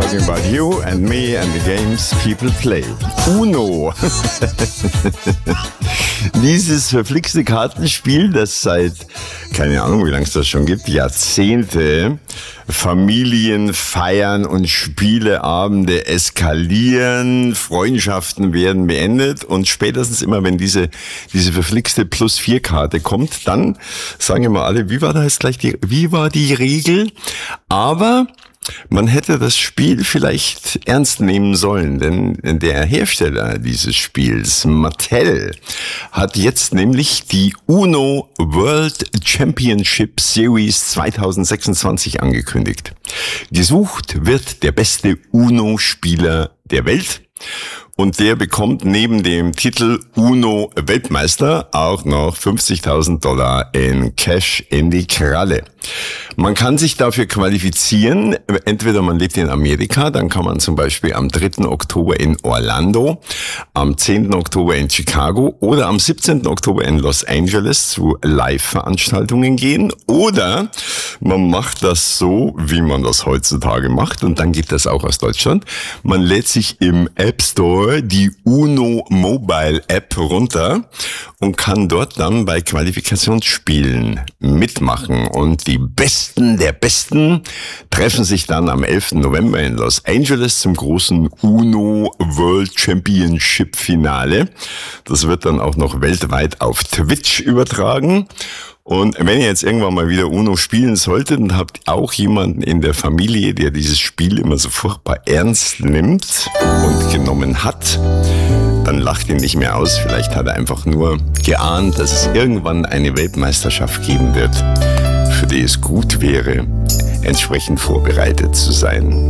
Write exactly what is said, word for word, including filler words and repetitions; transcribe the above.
talking about you and me and the games people play. Uno. Dieses verflixte Kartenspiel, das seit, keine Ahnung, wie lange es das schon gibt, Jahrzehnte, Familien feiern und Spieleabende eskalieren, Freundschaften werden beendet und spätestens immer, wenn diese diese verflixte Plus vier Karte kommt, dann sagen immer alle, wie war da jetzt gleich die, wie war die Regel? Aber man hätte das Spiel vielleicht ernst nehmen sollen, denn der Hersteller dieses Spiels, Mattel, hat jetzt nämlich die Uno World Championship Series zwanzig sechsundzwanzig angekündigt. Gesucht wird der beste Uno-Spieler der Welt. Und der bekommt neben dem Titel Uno Weltmeister auch noch fünfzigtausend Dollar in Cash in die Kralle. Man kann sich dafür qualifizieren, entweder man lebt in Amerika, dann kann man zum Beispiel am dritten Oktober in Orlando, am zehnten Oktober in Chicago oder am siebzehnten Oktober in Los Angeles zu Live-Veranstaltungen gehen. Oder man macht das so, wie man das heutzutage macht, und dann geht das auch aus Deutschland. Man lädt sich im App Store die Uno Mobile App runter und kann dort dann bei Qualifikationsspielen mitmachen. Und die Besten der Besten treffen sich dann am elften November in Los Angeles zum großen Uno World Championship Finale. Das wird dann auch noch weltweit auf Twitch übertragen. Und wenn ihr jetzt irgendwann mal wieder Uno spielen solltet und habt auch jemanden in der Familie, der dieses Spiel immer so furchtbar ernst nimmt und genommen hat, dann lacht ihn nicht mehr aus. Vielleicht hat er einfach nur geahnt, dass es irgendwann eine Weltmeisterschaft geben wird, für die es gut wäre, entsprechend vorbereitet zu sein.